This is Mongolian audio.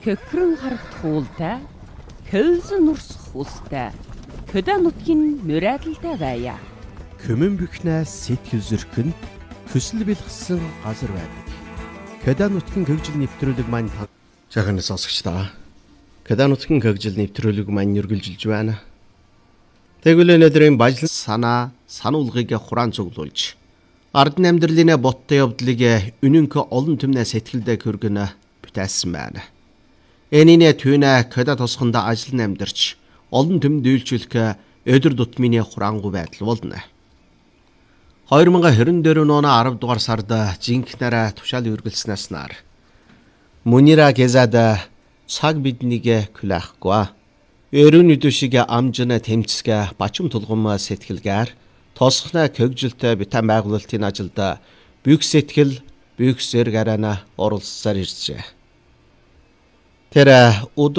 Хөхрөн харагт хуултай, хөвсөн нурсах устай, хөдөө нутгийн мөрөөдөлтэй байя. Көмөн бүхнээс сэтгэл зөркөнд хүсэл бэлгсэн газар байдаг. Хөдөө нутгийн хөгжил нэвтрүүлэг маань жахан сонсогчдаа. Хөдөө нутгийн хөгжил нэвтрүүлэг маань үргэлжилж байна. Тэгвэл өнөөдрийн бажлан сануулгыг хураан цуглуулж ардны амьдралын боттой явдлыг үнэнх олон түмнээ сэтгэлдээ хүргэнэ бүтээсэн байна. Энийний түүнэ хөдөө тосгонд ажил амьдарч олон түмэнд үйлчлэх өдөр тутмын хураангуй байдал болно. 2024 оны 10 дугаар сард жинхнээр тушаал үргэлжлснээс нар Мунира Кезад цаг биднийг хүлээхгүй. Өрөөний дөшиг амжина тэмцгээ бачим тулгам сэтгэлгээр тосхны хөгжилтэй битэн байгуулалтын ажилд бүх сэтгэл бүх зэрэг арана оролцсоор иржээ. Тэр